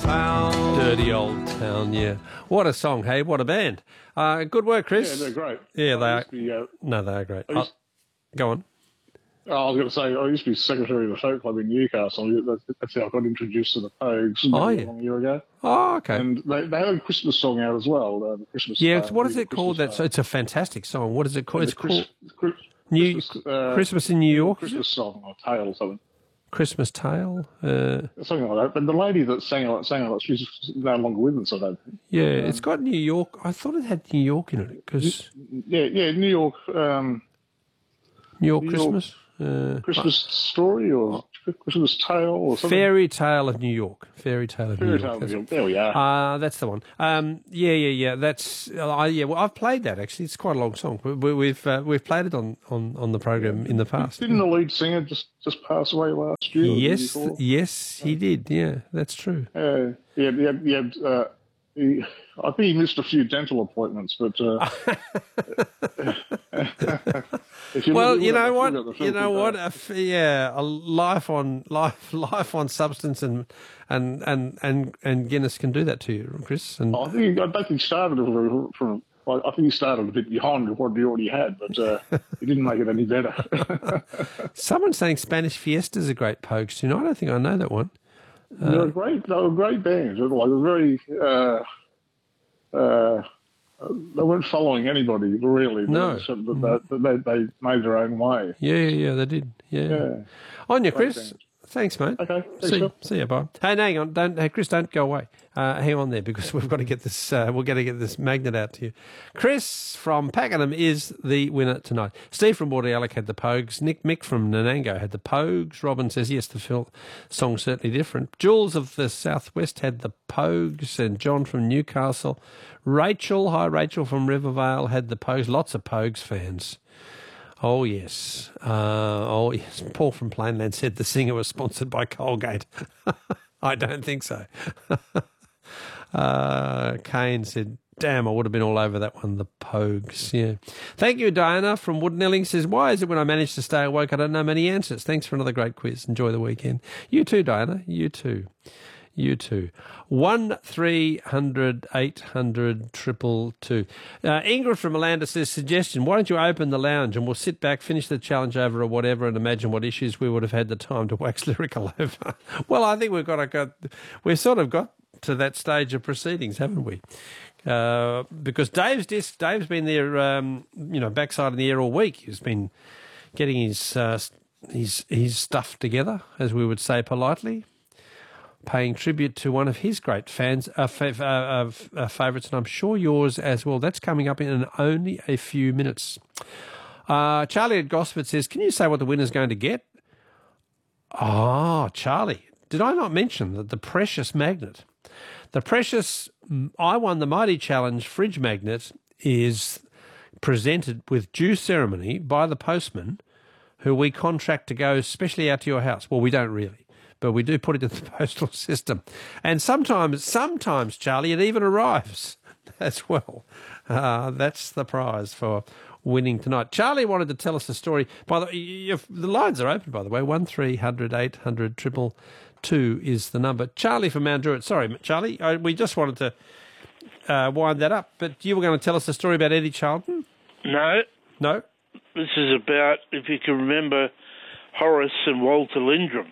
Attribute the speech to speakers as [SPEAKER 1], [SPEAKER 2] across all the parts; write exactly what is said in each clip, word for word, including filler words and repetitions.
[SPEAKER 1] town. Dirty old town, yeah. What a song, hey? What a band. Uh, good work, Chris.
[SPEAKER 2] Yeah, they're great.
[SPEAKER 1] Yeah, they
[SPEAKER 2] I
[SPEAKER 1] are.
[SPEAKER 2] used to be, uh,
[SPEAKER 1] No, they are great.
[SPEAKER 2] I used-
[SPEAKER 1] Oh, go on.
[SPEAKER 2] Oh, I was going to say, I used to be secretary of the folk club in Newcastle. That's, that's how I got introduced to the Pogues
[SPEAKER 1] Oh,
[SPEAKER 2] a
[SPEAKER 1] yeah.
[SPEAKER 2] long year ago.
[SPEAKER 1] Oh, okay.
[SPEAKER 2] And they, they had a Christmas song out as well. Uh, the Christmas.
[SPEAKER 1] Yeah,
[SPEAKER 2] uh,
[SPEAKER 1] it's, what is it
[SPEAKER 2] Christmas
[SPEAKER 1] called?
[SPEAKER 2] Star.
[SPEAKER 1] That's It's a fantastic song. What is it called?
[SPEAKER 2] And
[SPEAKER 1] It's
[SPEAKER 2] the
[SPEAKER 1] called
[SPEAKER 2] Chris, Chris,
[SPEAKER 1] New
[SPEAKER 2] Christmas, uh,
[SPEAKER 1] Christmas in New York.
[SPEAKER 2] Christmas song or tale or something.
[SPEAKER 1] Christmas Tale. Uh,
[SPEAKER 2] Something like that. But the lady that sang it, sang it, she's no longer with us, I don't think.
[SPEAKER 1] yeah,
[SPEAKER 2] Um,
[SPEAKER 1] it's got New York. I thought it had New York in it because
[SPEAKER 2] Yeah, yeah, New York, um,
[SPEAKER 1] New York
[SPEAKER 2] New York
[SPEAKER 1] Christmas. Uh,
[SPEAKER 2] Christmas story or Christmas tale or something.
[SPEAKER 1] Fairy Tale of New York. Fairy Tale of
[SPEAKER 2] Fairy
[SPEAKER 1] New
[SPEAKER 2] Tale
[SPEAKER 1] York.
[SPEAKER 2] of
[SPEAKER 1] That's-
[SPEAKER 2] New York. There we are.
[SPEAKER 1] Uh, that's the one. Um, yeah, yeah, yeah. That's uh, I, yeah. Well, I've played that actually. It's quite a long song. We, we, we've uh, we've played it on, on, on the program in the past.
[SPEAKER 2] Didn't the lead singer just, just pass away last year? or the year
[SPEAKER 1] Yes,
[SPEAKER 2] before?
[SPEAKER 1] yes, he did. Yeah, that's true.
[SPEAKER 2] Uh, yeah, yeah, yeah. Uh, he, I think he missed a few dental appointments, but uh, if you
[SPEAKER 1] Well,
[SPEAKER 2] look-
[SPEAKER 1] you
[SPEAKER 2] look at
[SPEAKER 1] know
[SPEAKER 2] the-
[SPEAKER 1] what?
[SPEAKER 2] look at the
[SPEAKER 1] You
[SPEAKER 2] filthy
[SPEAKER 1] know what?
[SPEAKER 2] bag.
[SPEAKER 1] A f- yeah, a life on life, life on substance, and and and and and Guinness can do that to you, Chris. And
[SPEAKER 2] I think I don't think he started from. from I I think he started a bit behind what he already had, but uh, he didn't make it any better.
[SPEAKER 1] someone's saying Spanish Fiesta's a great Pogues tune. I don't think I know that one.
[SPEAKER 2] they were great. They were great bands. They were like very. Uh, uh, they weren't following anybody really.
[SPEAKER 1] No.
[SPEAKER 2] They, they, they, they made their own way.
[SPEAKER 1] Yeah, yeah, yeah, they did. Yeah.
[SPEAKER 2] Yeah.
[SPEAKER 1] On you,
[SPEAKER 2] Great
[SPEAKER 1] Chris.
[SPEAKER 2] band.
[SPEAKER 1] Thanks, mate.
[SPEAKER 2] Okay. Thanks,
[SPEAKER 1] See,
[SPEAKER 2] Phil.
[SPEAKER 1] see you, bye. Hey, hang on. Don't, hey, Chris, don't go away. Uh, hang on there because we've got to get this. Uh, we're going to get this magnet out to you. Chris from Pakenham is the winner tonight. Steve from Bordeaux had the Pogues. Nick Mick from Nanango had the Pogues. Robin says yes, the Phil song's certainly different. Jules of the Southwest had the Pogues, and John from Newcastle. Rachel, hi Rachel from Rivervale had the Pogues. Lots of Pogues fans. Oh, yes. Uh, oh, yes. Paul from Plainland said the singer was sponsored by Colgate. I don't think so. uh, Kane said, damn, I would have been all over that one, the Pogues. Yeah. Thank you, Diana from Woodnelling says, why is it when I manage to stay awake I don't know many answers? Thanks for another great quiz. Enjoy the weekend. You too, Diana. You too. You too. One three hundred eight hundred triple two. Uh, Ingrid from Melanda says, suggestion, why don't you open the lounge and we'll sit back, finish the challenge over or whatever and imagine what issues we would have had the time to wax lyrical over. Well, I think we've got to go, we've sort of got to that stage of proceedings, haven't we? Uh, because Dave's disc, Dave's been there, um, you know, backside in the air all week. He's been getting his, uh, his, his stuff together, as we would say politely, paying tribute to one of his great fans, uh, fa- uh, uh, favourites, and I'm sure yours as well. That's coming up in only a few minutes. Uh, Charlie at Gosford says, can you say what the winner's going to get? Ah, oh, Charlie, did I not mention that the precious magnet, the precious I Won the Mighty Challenge fridge magnet is presented with due ceremony by the postman who we contract to go specially out to your house. Well, we don't really. But we do put it in the postal system. And sometimes, sometimes, Charlie, it even arrives as well. Uh, that's the prize for winning tonight. Charlie wanted to tell us a story. By the way, the lines are open, by the way. one three hundred eight hundred triple two is the number. Charlie from Mount Druitt. Sorry, Charlie, I, we just wanted to uh, wind that up. But you were going to tell us a story about Eddie Charlton?
[SPEAKER 3] No.
[SPEAKER 1] No?
[SPEAKER 3] This is about, if you can remember, Horace and Walter Lindrum.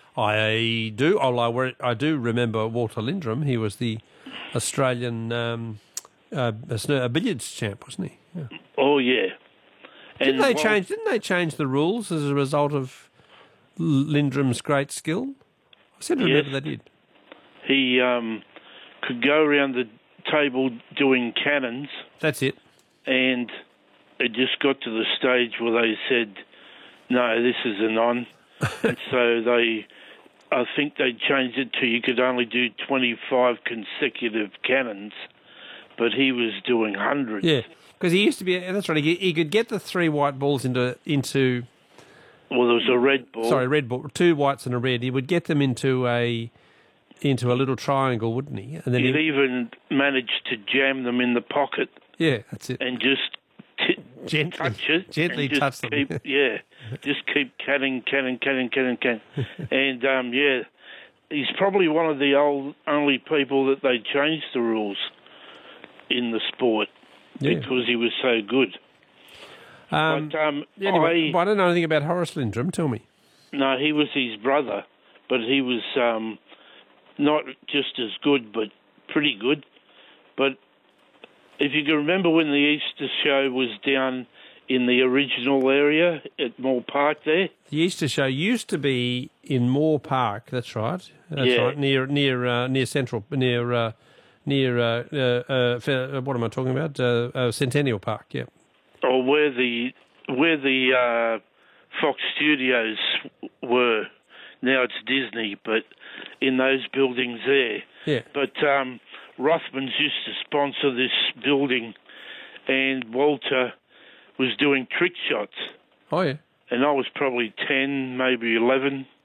[SPEAKER 1] I do. Oh, I, I do remember Walter Lindrum. He was the Australian um, uh, a billiards champ, wasn't he? Yeah.
[SPEAKER 3] Oh yeah.
[SPEAKER 1] Didn't they change? Didn't they change the rules as a result of Lindrum's great skill? I seem to remember
[SPEAKER 3] Yes.
[SPEAKER 1] they did.
[SPEAKER 3] He um, could go around the table doing cannons,
[SPEAKER 1] That's it.
[SPEAKER 3] and it just got to the stage where they said, "No, this is a non," and so they. I think they changed it to you could only do twenty-five consecutive cannons, but he was doing hundreds.
[SPEAKER 1] Yeah, because he used to be. That's right. He, he could get the three white balls into into.
[SPEAKER 3] Well, there was a red ball.
[SPEAKER 1] Sorry, red ball. Two whites and a red. He would get them into a into a little triangle, wouldn't he? And then
[SPEAKER 3] He'd
[SPEAKER 1] he,
[SPEAKER 3] even managed to jam them in the pocket
[SPEAKER 1] yeah, that's it.
[SPEAKER 3] and just t-
[SPEAKER 1] Gently,
[SPEAKER 3] touch it.
[SPEAKER 1] gently
[SPEAKER 3] and just
[SPEAKER 1] touch them.
[SPEAKER 3] keep, yeah, just keep canning, canning, canning, canning, canning. and, um, yeah, he's probably one of the old only people that they changed the rules in the sport
[SPEAKER 1] Yeah.
[SPEAKER 3] because he was so good.
[SPEAKER 1] Um,
[SPEAKER 3] but um,
[SPEAKER 1] anyway,
[SPEAKER 3] I,
[SPEAKER 1] but I don't know anything about Horace Lindrum. Tell me.
[SPEAKER 3] no, he was his brother, but he was um, not just as good, but pretty good. But if you can remember when the Easter show was down in the original area at Moore Park there?
[SPEAKER 1] The Easter show used to be in Moore Park. That's right. That's
[SPEAKER 3] Yeah.
[SPEAKER 1] right. Near near uh, near Central near uh, near uh, uh, uh, Fe- what am I talking about? Uh, uh, Centennial Park. Yeah.
[SPEAKER 3] Or where the where the uh, Fox Studios were. Now it's Disney, but in those buildings there.
[SPEAKER 1] Yeah.
[SPEAKER 3] But um, Rothmans used to sponsor this building, and Walter was doing trick shots.
[SPEAKER 1] Oh yeah.
[SPEAKER 3] And I was probably ten, maybe eleven,